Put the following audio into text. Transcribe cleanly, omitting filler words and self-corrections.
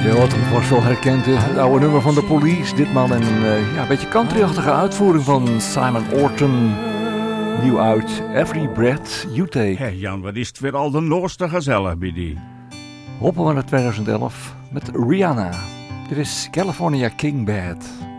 Je wordt hem vast wel herkend, het oude nummer van de Police. Ditmaal een een beetje country-achtige uitvoering van Simon Orton. Nieuw uit, Every Breath You Take. Hé Jan, wat is het weer al de nooste gezellig bij die. Hoppen we naar 2011 met Rihanna. Dit is California King Bad.